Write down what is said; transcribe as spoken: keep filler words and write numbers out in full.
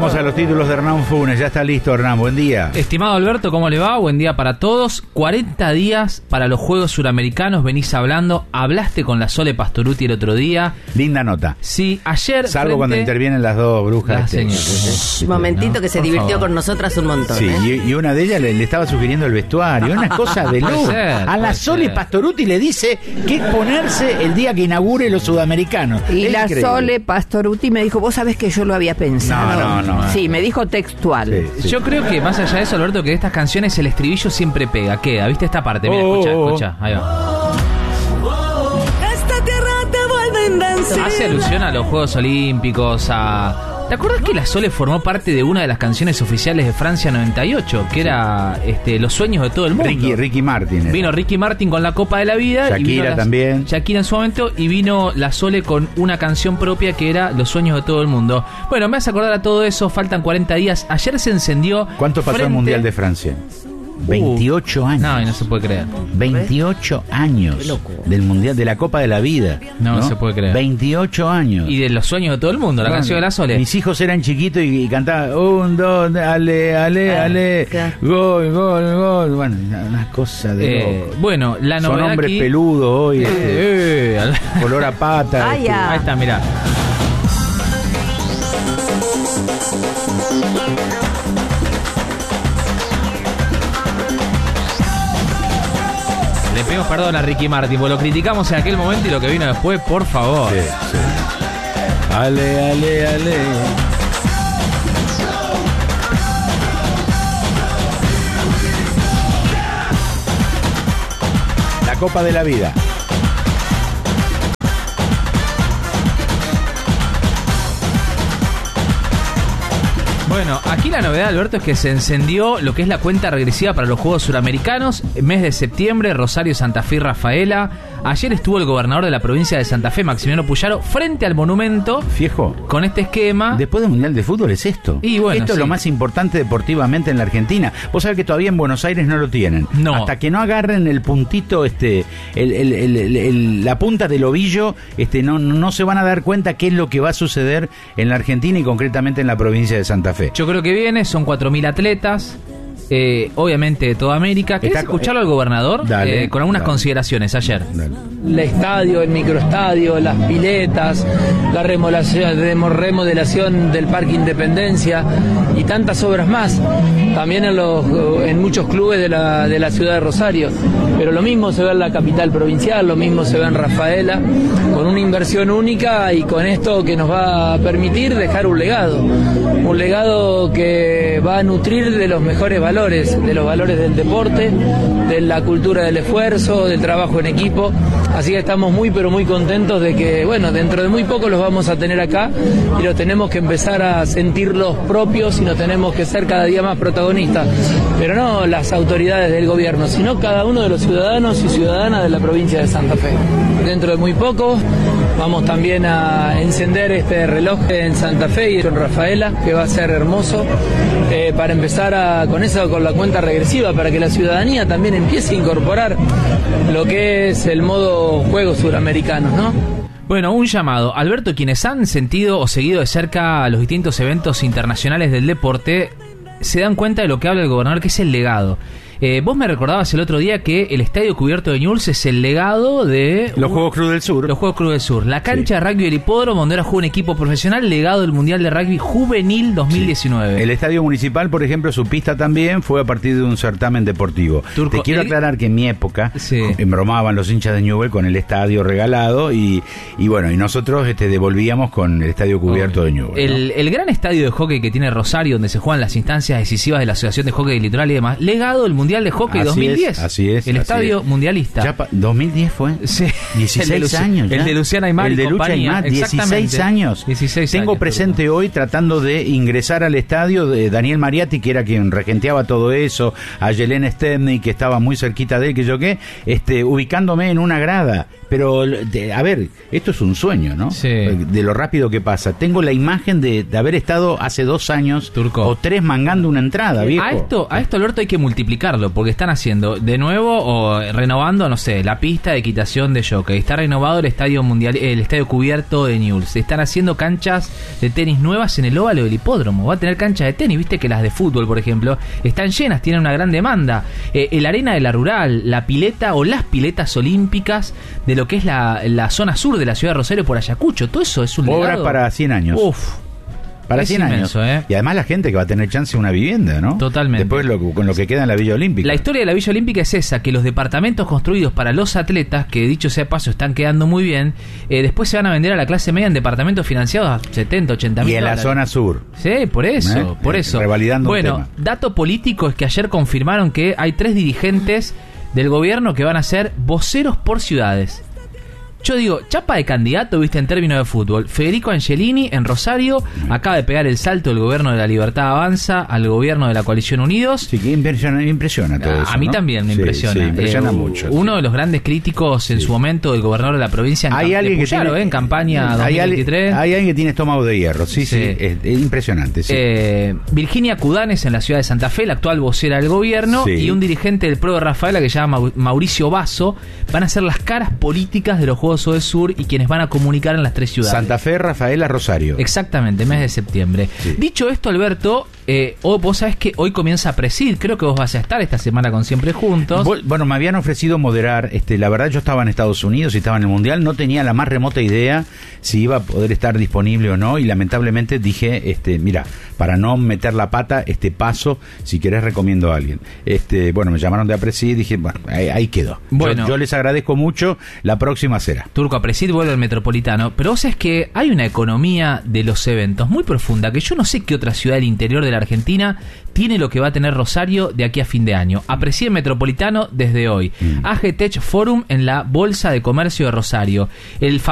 Vamos a los títulos de Hernán Funes. Ya está listo, Hernán. Buen día. Estimado Alberto, ¿cómo le va? Buen día para todos. cuarenta días para los Juegos Suramericanos. Venís hablando. Hablaste con la Sole Pastorutti el otro día. Linda nota. Sí, ayer. Salvo cuando intervienen las dos brujas. Las este, señores. Un momentito no, que se divirtió favor. con nosotras un montón. Sí, ¿eh? y, y una de ellas le, le estaba sugiriendo el vestuario. Una cosa de Puede luz. ser, A la puede Sole ser. Pastorutti le dice que ponerse el día que inaugure los sudamericanos. Y Es la increíble. Sole Pastorutti me dijo, vos sabés que yo lo había pensado. No, no, no. Sí, me dijo textual. Sí, sí. Yo creo que más allá de eso, Alberto, que de estas canciones el estribillo siempre pega. Queda, ¿viste esta parte? Mira, Oh, escucha, oh, oh. escucha. Ahí va. Esta tierra te vuelve invencible. Hace alusión a los Juegos Olímpicos, a... ¿Te acuerdas que la Sole formó parte de una de las canciones oficiales de Francia noventa y ocho? Que era este, Los sueños de todo el mundo. Ricky, Ricky Martin. era. Vino Ricky Martin con la Copa de la Vida. Shakira y vino la- también. Shakira en su momento. Y vino la Sole con una canción propia que era Los sueños de todo el mundo. Bueno, me hace acordar a todo eso. Faltan cuarenta días. Ayer se encendió. ¿Cuánto pasó el frente- Mundial de Francia? veintiocho años. No, y no se puede creer. veintiocho años del Mundial, de la Copa de la Vida. No se puede creer. veintiocho años. Y de Los sueños de todo el mundo, la Bueno, canción de la Sole. Mis hijos eran chiquitos y, y cantaban un, dos, ale, ale, Ah, ale, claro. gol, gol, gol. Bueno, una cosa de Eh, loco. bueno, la Son novedad hombres aquí... peludos hoy, este, Eh, eh, al- color a pata. Ay, este. ya. Ahí está, mirá. Le pedimos perdón a Ricky Martin, porque lo criticamos en aquel momento y lo que vino después, por favor. Sí, sí. Ale, ale, ale. La Copa de la Vida. Bueno, aquí la novedad, Alberto, es que se encendió lo que es la cuenta regresiva para los Juegos Suramericanos. Mes de septiembre, Rosario, Santa Fe y Rafaela. Ayer estuvo el gobernador de la provincia de Santa Fe, Maximiliano Puyaro, frente al monumento Fiejo. con este esquema. Después del Mundial de Fútbol es esto. Y bueno, esto es sí. lo más importante deportivamente en la Argentina. Vos sabés que todavía en Buenos Aires no lo tienen. No. Hasta que no agarren el puntito, este, el, el- el- el- el- la punta del ovillo, este, no, no se van a dar cuenta qué es lo que va a suceder en la Argentina y concretamente en la provincia de Santa Fe. Yo creo que viene, son cuatro mil atletas, eh, obviamente de toda América. ¿Querés Está- escucharlo al gobernador? Dale, Eh, con algunas dale. consideraciones ayer. Dale. El estadio, el microestadio, las piletas, la remodelación, remo- remodelación del Parque Independencia y tantas obras más. También en, los, en muchos clubes de la, de la ciudad de Rosario. Pero lo mismo se ve en la capital provincial, lo mismo se ve en Rafaela, con una inversión única y con esto que nos va a permitir dejar un legado. Un legado que va a nutrir de los mejores valores, de los valores del deporte, de la cultura del esfuerzo, del trabajo en equipo. Así que estamos muy pero muy contentos de que, bueno, dentro de muy poco los vamos a tener acá y los tenemos que empezar a sentirlos propios y nos tenemos que ser cada día más protagonistas. Pero no las autoridades del gobierno, sino cada uno de los ciudadanos y ciudadanas de la provincia de Santa Fe. Dentro de muy poco vamos también a encender este reloj en Santa Fe y en Rafaela, que va a ser hermoso, eh, para empezar a, con eso, con la cuenta regresiva, para que la ciudadanía también empiece a incorporar lo que es el modo Juegos Suramericanos, ¿no? Bueno, un llamado. Alberto, quienes han sentido o seguido de cerca los distintos eventos internacionales del deporte, se dan cuenta de lo que habla el gobernador, que es el legado. Eh, vos me recordabas el otro día que el Estadio Cubierto de Newell's es el legado de... Los Juegos Cruz del Sur. Los Juegos Cruz del Sur. La cancha Sí. de rugby del hipódromo, donde ahora juega un equipo profesional, legado del Mundial de Rugby Juvenil dos mil diecinueve. El Estadio Municipal, por ejemplo, su pista también fue a partir de un certamen deportivo. Turco, Te quiero el- aclarar que en mi época Sí. embromaban los hinchas de Newell con el estadio regalado y, y bueno, y nosotros este, devolvíamos con el estadio cubierto de Newell. ¿no? El, el gran estadio de hockey que tiene Rosario, donde se juegan las instancias decisivas de la Asociación de Hockey del Litoral y demás, legado del Mundial de Hockey Así dos mil diez. es, así es, El así estadio es. mundialista. Ya pa- ¿dos mil diez fue? Sí. dieciséis El de Luci- años ya. el de Luciana Aymar El y de Lucha compañía, Aymar, dieciséis exactamente. años. dieciséis Tengo años, presente hoy tratando de ingresar al estadio de Daniel Mariatti, que era quien regenteaba todo eso, a Yelena Stepney, que estaba muy cerquita de él, que yo qué, este, ubicándome en una grada. Pero, de- a ver, esto es un sueño, ¿no? Sí. De lo rápido que pasa. Tengo la imagen de, de haber estado hace dos años Turco. o tres mangando una entrada, viejo. A esto, a esto, Alberto, hay que multiplicarlo. visitarlo, porque están haciendo de nuevo o renovando, no sé, la pista de equitación de Jockey. Está renovado el estadio mundial, el estadio cubierto de Newell's. Están haciendo canchas de tenis nuevas en el óvalo del hipódromo. Va a tener canchas de tenis, viste que las de fútbol, por ejemplo, están llenas, tienen una gran demanda. Eh, el arena de la rural, la pileta o las piletas olímpicas de lo que es la, la zona sur de la ciudad de Rosario por Ayacucho. Todo eso es un Obra legado. para cien años. Uf. Para Es cien inmenso, años. ¿eh? Y además la gente que va a tener chance de una vivienda, ¿no? Totalmente. Después lo, con lo que queda en la Villa Olímpica. La historia de la Villa Olímpica es esa, que los departamentos construidos para los atletas, que dicho sea de paso están quedando muy bien, eh, después se van a vender a la clase media en departamentos financiados a setenta, ochenta mil Y en la dólares. zona sur. Sí, por eso, ¿Eh? por Eh, eso. revalidando un bueno, tema. dato político es que ayer confirmaron que hay tres dirigentes del gobierno que van a ser voceros por ciudades. Yo digo, chapa de candidato, viste, en términos de fútbol. Federico Angelini en Rosario acaba de pegar el salto del gobierno de la Libertad Avanza al gobierno de la Coalición Unidos. Sí, que impresiona, impresiona todo A, eso, a mí ¿no? también me Sí, impresiona. sí, impresiona Eh, mucho. Uno sí. de los grandes críticos en Sí. su momento del gobernador de la provincia en, Hay cam- alguien de que Puyaro, tiene, eh, en campaña hay dos mil veintitrés. alguien, hay alguien que tiene estómago de hierro, sí, sí, Sí. es, es impresionante. Sí. Eh, Virginia Cudanes en la ciudad de Santa Fe, la actual vocera del gobierno, Sí. y un dirigente del Pro de Rafaela que se llama Mau- Mauricio Basso, van a ser las caras políticas de los Juegos del Sur y quienes van a comunicar en las tres ciudades. Santa Fe, Rafaela, Rosario. Exactamente, mes de septiembre. Sí. Dicho esto, Alberto, eh, oh, vos sabés que hoy comienza Presid, creo que vos vas a estar esta semana con Siempre Juntos. Vos- Bueno, me habían ofrecido moderar, este, la verdad yo estaba en Estados Unidos y estaba en el Mundial, no tenía la más remota idea si iba a poder estar disponible o no, y lamentablemente dije, este, mira, para no meter la pata, este paso, si querés recomiendo a alguien. Este, bueno, me llamaron de Apresid y dije, bueno, ahí, ahí quedó. Bueno. Yo, yo les agradezco mucho, la próxima será. Turco, a Presid vuelve al Metropolitano, pero vos sabés que hay una economía de los eventos muy profunda, que yo no sé qué otra ciudad del interior de la Argentina tiene lo que va a tener Rosario de aquí a fin de año. A Presid Metropolitano desde hoy. Mm. A G Tech Forum en la Bolsa de Comercio de Rosario. El